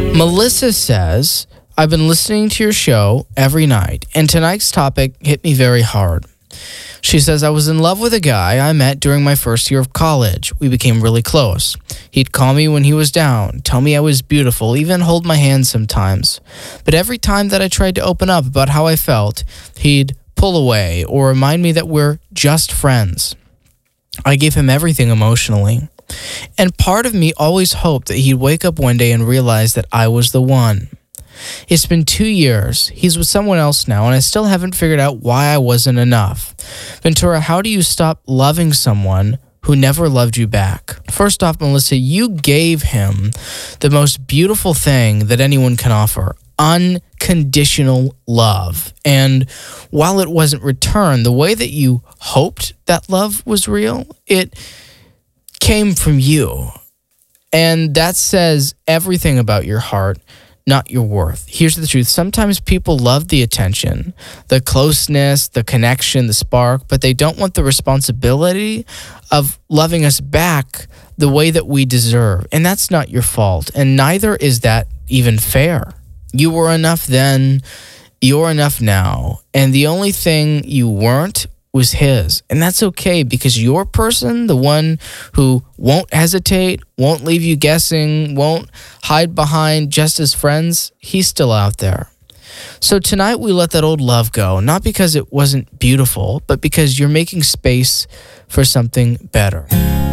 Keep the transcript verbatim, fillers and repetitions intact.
Melissa says, I've been listening to your show every night, and tonight's topic hit me very hard. She says, I was in love with a guy I met during my first year of college. We became really close. He'd call me when he was down, tell me I was beautiful, even hold my hand sometimes. But every time that I tried to open up about how I felt, he'd pull away or remind me that we're just friends. I gave him everything emotionally. And part of me always hoped that he'd wake up one day and realize that I was the one. It's been two years. He's with someone else now, and I still haven't figured out why I wasn't enough. Ventura, how do you stop loving someone who never loved you back? First off, Melissa, you gave him the most beautiful thing that anyone can offer, unconditional love. And while it wasn't returned, the way that you hoped that love was real, it came from you. And that says everything about your heart, not your worth. Here's the truth. Sometimes people love the attention, the closeness, the connection, the spark, but they don't want the responsibility of loving us back the way that we deserve. And that's not your fault. And neither is that even fair. You were enough then, you're enough now. And the only thing you weren't was his. And that's okay, because your person, the one who won't hesitate, won't leave you guessing, won't hide behind just as friends, he's still out there. So tonight we let that old love go, not because it wasn't beautiful, but because you're making space for something better.